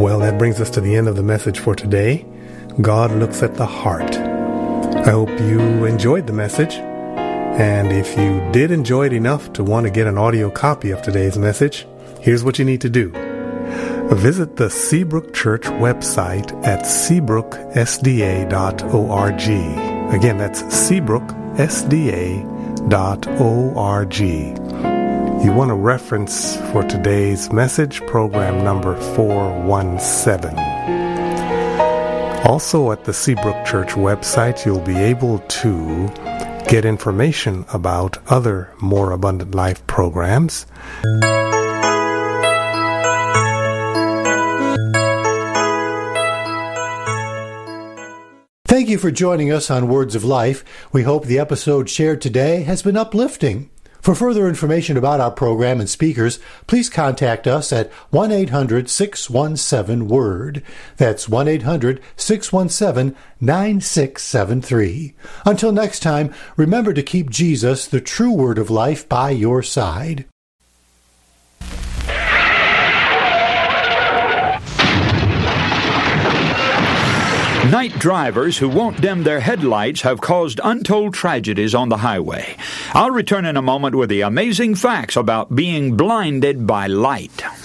Well, that brings us to the end of the message for today. God looks at the heart. I hope you enjoyed the message. And if you did enjoy it enough to want to get an audio copy of today's message, here's what you need to do. Visit the Seabrook Church website at seabrooksda.org. Again, that's seabrooksda.org. You want a reference for today's message, program number 417. Also at the Seabrook Church website, you'll be able to get information about other More Abundant Life programs. Thank you for joining us on Words of Life. We hope the episode shared today has been uplifting. For further information about our program and speakers, please contact us at 1-800-617-WORD. That's 1-800-617-9673. Until next time, remember to keep Jesus, the true Word of Life, by your side. Night drivers who won't dim their headlights have caused untold tragedies on the highway. I'll return in a moment with the amazing facts about being blinded by light.